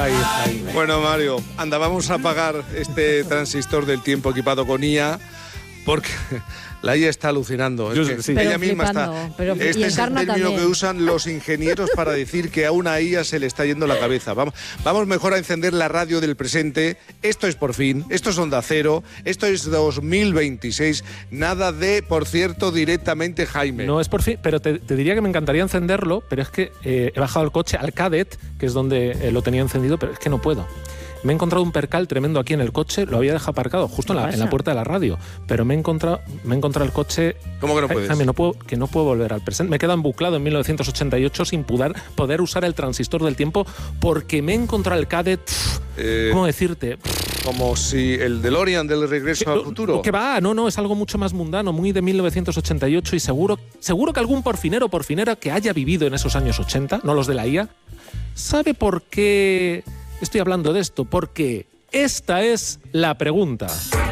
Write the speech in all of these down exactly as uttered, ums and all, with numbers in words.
Ay, Jaime. Bueno, Mario, anda, vamos a apagar este transistor del tiempo equipado con I A, porque la I A está alucinando. Yo, es que sí. ella Pero misma flipando, está. pero- y este es el Encarna término también. que usan los ingenieros para decir que a una I A se le está yendo la cabeza. Vamos, vamos mejor a encender la radio del presente. Esto es Por Fin, esto es Onda Cero, esto es dos mil veintiséis. Nada de, por cierto, directamente Jaime. No es por fin, pero te, te diría que me encantaría encenderlo, pero es que eh, he bajado el coche al Cadet, que es donde eh, lo tenía encendido, pero es que no puedo. Me he encontrado un percal tremendo aquí en el coche, lo había dejado aparcado justo en la, en la puerta de la radio, pero me he encontrado, me he encontrado el coche... ¿Cómo que no puedes? Jaime, no puedo, que no puedo volver al presente. Me he quedado embuclado en mil novecientos ochenta y ocho sin poder, poder usar el transistor del tiempo porque me he encontrado el Cadet... Eh, ¿Cómo decirte? Como si el DeLorean del Regreso al Futuro. ¿Qué va? No, no, es algo mucho más mundano, muy de mil novecientos ochenta y ocho y seguro, seguro que algún porfinero o porfinera que haya vivido en esos años ochenta, no los de la I A, sabe por qué estoy hablando de esto. Porque esta es la pregunta.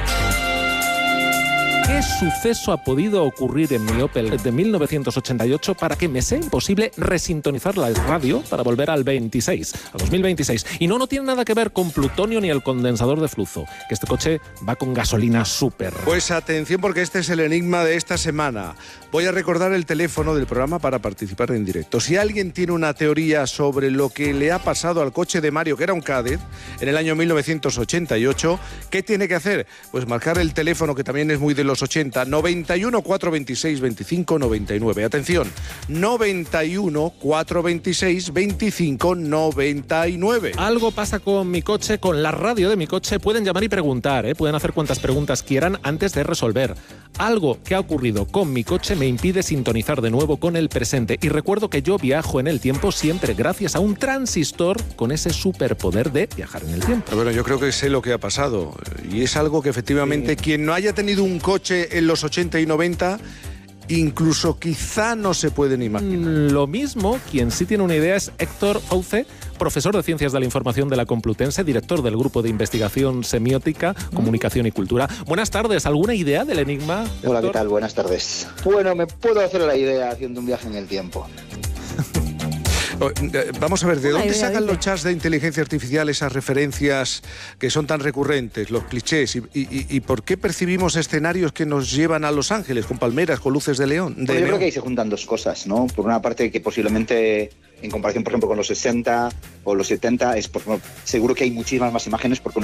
¿Qué suceso ha podido ocurrir en mi Opel de mil novecientos ochenta y ocho para que me sea imposible resintonizar la radio para volver al veintiséis, a dos mil veintiséis? Y no, no tiene nada que ver con plutonio ni el condensador de flujo, que este coche va con gasolina súper. Pues atención, porque este es el enigma de esta semana. Voy a recordar el teléfono del programa para participar en directo. Si alguien tiene una teoría sobre lo que le ha pasado al coche de Mario, que era un Cadet, en el año mil novecientos ochenta y ocho, ¿qué tiene que hacer? Pues marcar el teléfono, que también es muy de los ochenta, noventa y uno, cuatrocientos veintiséis, veinticinco noventa y nueve. Atención, noventa y uno, cuatrocientos veintiséis, veinticinco noventa y nueve. Algo pasa con mi coche, con la radio de mi coche. Pueden llamar y preguntar, ¿eh? Pueden hacer cuantas preguntas quieran antes de resolver. Algo que ha ocurrido con mi coche me impide sintonizar de nuevo con el presente. Y recuerdo que yo viajo en el tiempo siempre gracias a un transistor con ese superpoder de viajar en el tiempo. Bueno, yo creo que sé lo que ha pasado. Y es algo que efectivamente Sí. quien no haya tenido un coche en los ochenta y noventa, incluso quizá no se pueden imaginar. Lo mismo, quien sí tiene una idea es Héctor Fauce, profesor de Ciencias de la Información de la Complutense, director del Grupo de Investigación Semiótica, Comunicación y Cultura. Buenas tardes, ¿alguna idea del enigma, Héctor? Hola, ¿qué tal? Buenas tardes. Bueno, me puedo hacer la idea haciendo un viaje en el tiempo. Oh, eh, Vamos a ver, ¿de Una dónde idea, sacan dice. los chats de inteligencia artificial esas referencias que son tan recurrentes, los clichés? ¿Y, y, y por qué percibimos escenarios que nos llevan a Los Ángeles, con palmeras, con luces de león? De Bueno, yo creo neón? que ahí se juntan dos cosas, ¿no? Por una parte, que posiblemente, en comparación, por ejemplo, con los sesenta o los setenta, es por, seguro que hay muchísimas más imágenes porque